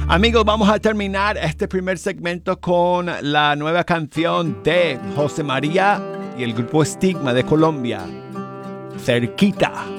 Amigos, vamos a terminar este primer segmento con la nueva canción de José María y el grupo Estigma de Colombia, Cerquita.